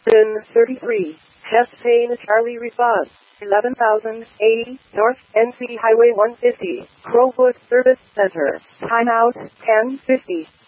Pin 33. Chest pain Charlie response. 11,080 North NC Highway 150. Crowfoot Service Center. Timeout 10:50.